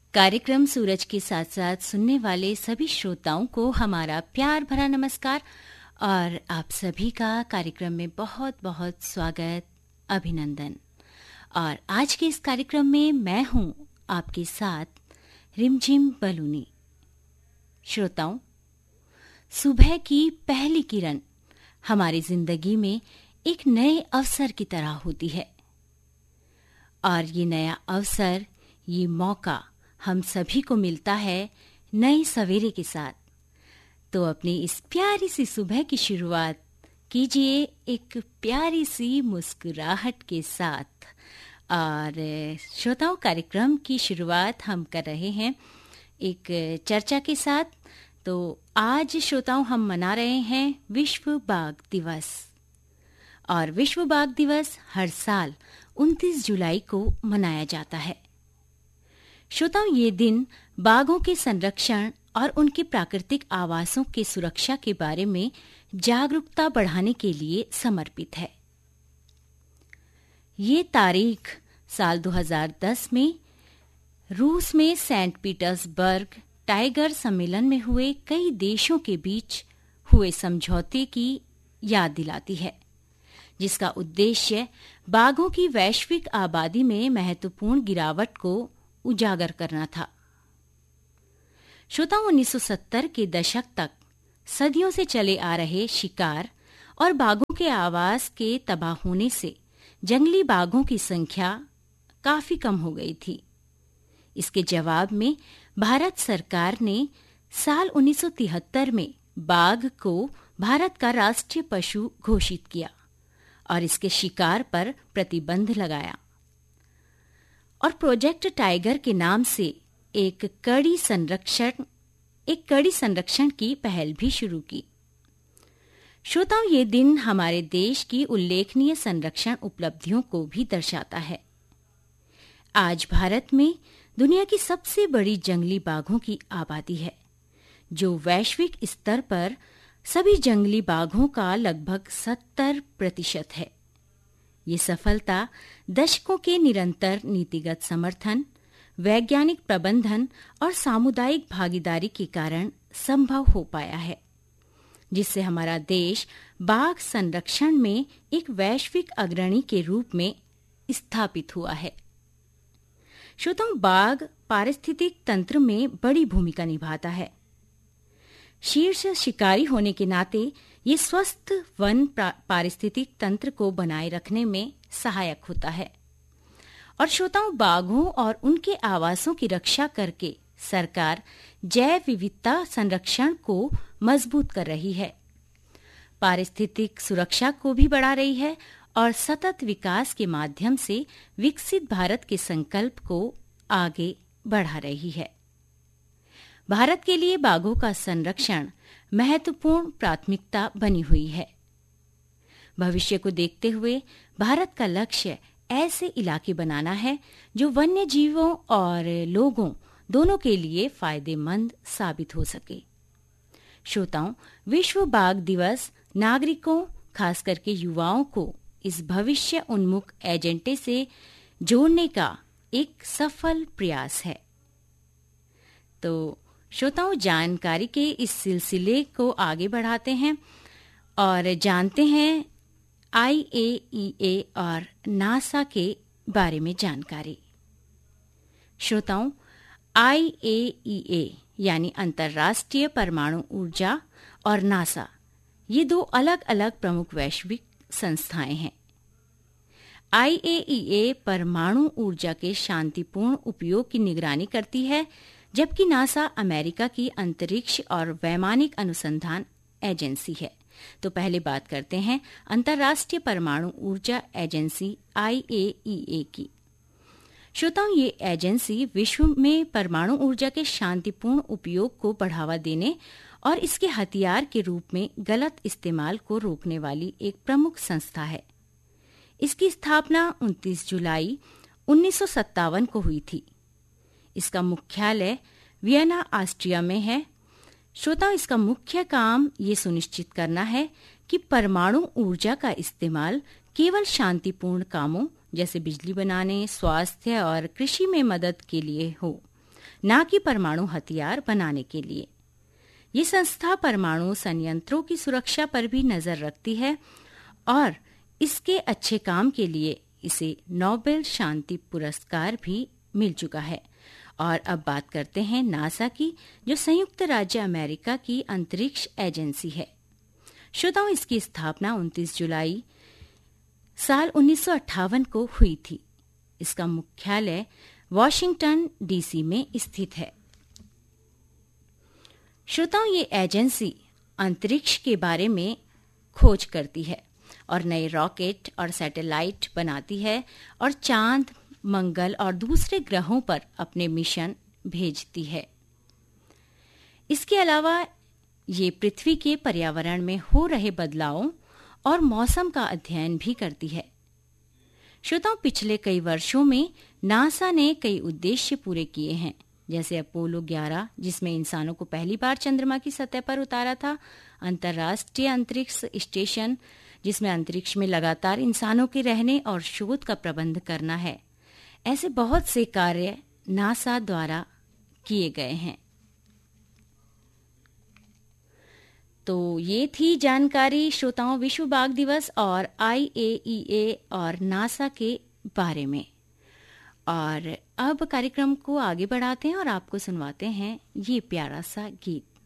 कार्यक्रम सूरज के साथ साथ सुनने वाले सभी श्रोताओं को हमारा प्यार भरा नमस्कार और आप सभी का कार्यक्रम में बहुत बहुत स्वागत, अभिनंदन। और आज के इस कार्यक्रम में मैं हूं आपके साथ रिमझिम बलूनी। श्रोताओं, सुबह की पहली किरण हमारी जिंदगी में एक नए अवसर की तरह होती है और ये नया अवसर, ये मौका हम सभी को मिलता है नए सवेरे के साथ। तो अपनी इस प्यारी सी सुबह की शुरुआत कीजिए एक प्यारी सी मुस्कुराहट के साथ। और श्रोताओं, कार्यक्रम की शुरुआत हम कर रहे हैं एक चर्चा के साथ। तो आज श्रोताओं हम मना रहे हैं विश्व बाघ दिवस। और विश्व बाघ दिवस हर साल 29 जुलाई को मनाया जाता है। श्रोताओं, ये दिन बाघों के संरक्षण और उनके प्राकृतिक आवासों के सुरक्षा के बारे में जागरूकता बढ़ाने के लिए समर्पित है। ये तारीख साल 2010 में रूस में सेंट पीटर्सबर्ग टाइगर सम्मेलन में हुए कई देशों के बीच हुए समझौते की याद दिलाती है, जिसका उद्देश्य बाघों की वैश्विक आबादी में महत्वपूर्ण गिरावट को उजागर करना था। श्रोताओं, 1970 के दशक तक सदियों से चले आ रहे शिकार और बाघों के आवास के तबाह होने से जंगली बाघों की संख्या काफी कम हो गई थी। इसके जवाब में भारत सरकार ने साल 1973 में बाघ को भारत का राष्ट्रीय पशु घोषित किया और इसके शिकार पर प्रतिबंध लगाया और प्रोजेक्ट टाइगर के नाम से एक कड़ी संरक्षण की पहल भी शुरू की। श्रोताओं, ये दिन हमारे देश की उल्लेखनीय संरक्षण उपलब्धियों को भी दर्शाता है। आज भारत में दुनिया की सबसे बड़ी जंगली बाघों की आबादी है, जो वैश्विक स्तर पर सभी जंगली बाघों का लगभग 70% है। ये सफलता दशकों के निरंतर नीतिगत समर्थन, वैज्ञानिक प्रबंधन और सामुदायिक भागीदारी के कारण संभव हो पाया है, जिससे हमारा देश बाघ संरक्षण में एक वैश्विक अग्रणी के रूप में स्थापित हुआ है। श्रोताओं, बाघ पारिस्थितिक तंत्र में बड़ी भूमिका निभाता है। शीर्ष शिकारी होने के नाते ये स्वस्थ वन पारिस्थितिक तंत्र को बनाए रखने में सहायक होता है। और श्रोताओं, बाघों और उनके आवासों की रक्षा करके सरकार जैव विविधता संरक्षण को मजबूत कर रही है, पारिस्थितिक सुरक्षा को भी बढ़ा रही है और सतत विकास के माध्यम से विकसित भारत के संकल्प को आगे बढ़ा रही है। भारत के लिए बाघों का संरक्षण महत्वपूर्ण प्राथमिकता बनी हुई है। भविष्य को देखते हुए भारत का लक्ष्य ऐसे इलाके बनाना है जो वन्य जीवों और लोगों दोनों के लिए फायदेमंद साबित हो सके। श्रोताओं, विश्व बाघ दिवस नागरिकों, खास करके युवाओं को इस भविष्य उन्मुख एजेंडे से जोड़ने का एक सफल प्रयास है। तो श्रोताओं, जानकारी के इस सिलसिले को आगे बढ़ाते हैं और जानते हैं IAEA और नासा के बारे में जानकारी। श्रोताओं, IAEA यानी अंतर्राष्ट्रीय परमाणु ऊर्जा और नासा, ये दो अलग अलग प्रमुख वैश्विक संस्थाएं हैं। IAEA परमाणु ऊर्जा के शांतिपूर्ण उपयोग की निगरानी करती है, जबकि नासा अमेरिका की अंतरिक्ष और वैमानिक अनुसंधान एजेंसी है। तो पहले बात करते हैं अंतर्राष्ट्रीय परमाणु ऊर्जा एजेंसी IAEA की। श्रोताओं, ये एजेंसी विश्व में परमाणु ऊर्जा के शांतिपूर्ण उपयोग को बढ़ावा देने और इसके हथियार के रूप में गलत इस्तेमाल को रोकने वाली एक प्रमुख संस्था है। इसकी स्थापना 29 जुलाई 1957 को हुई थी। इसका मुख्यालय वियना, ऑस्ट्रिया में है। श्रोताओं, इसका मुख्य काम ये सुनिश्चित करना है कि परमाणु ऊर्जा का इस्तेमाल केवल शांतिपूर्ण कामों जैसे बिजली बनाने, स्वास्थ्य और कृषि में मदद के लिए हो, ना कि परमाणु हथियार बनाने के लिए। ये संस्था परमाणु संयंत्रों की सुरक्षा पर भी नजर रखती है और इसके अच्छे काम के लिए इसे नोबेल शांति पुरस्कार भी मिल चुका है। और अब बात करते हैं नासा की, जो संयुक्त राज्य अमेरिका की अंतरिक्ष एजेंसी है। श्रोताओं, इसकी स्थापना 29 जुलाई साल 1958 को हुई थी। इसका मुख्यालय वॉशिंगटन डीसी में स्थित है। श्रोताओं, ये एजेंसी अंतरिक्ष के बारे में खोज करती है और नए रॉकेट और सैटेलाइट बनाती है और चांद, मंगल और दूसरे ग्रहों पर अपने मिशन भेजती है। इसके अलावा ये पृथ्वी के पर्यावरण में हो रहे बदलावों और मौसम का अध्ययन भी करती है। श्रोताओं, पिछले कई वर्षों में नासा ने कई उद्देश्य पूरे किए हैं, जैसे अपोलो 11 जिसमें इंसानों को पहली बार चंद्रमा की सतह पर उतारा था, अंतर्राष्ट्रीय अंतरिक्ष स्टेशन जिसमें अंतरिक्ष में लगातार इंसानों के रहने और शोध का प्रबंध करना है। ऐसे बहुत से कार्य नासा द्वारा किए गए हैं। तो ये थी जानकारी श्रोताओं विश्व बाघ दिवस और IAEA और नासा के बारे में। और अब कार्यक्रम को आगे बढ़ाते हैं और आपको सुनवाते हैं ये प्यारा सा गीत।